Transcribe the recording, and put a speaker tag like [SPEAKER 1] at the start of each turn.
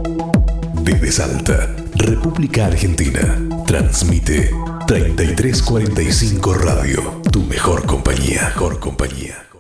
[SPEAKER 1] Desde Salta, República Argentina, transmite 3345 Radio, tu mejor compañía, mejor compañía.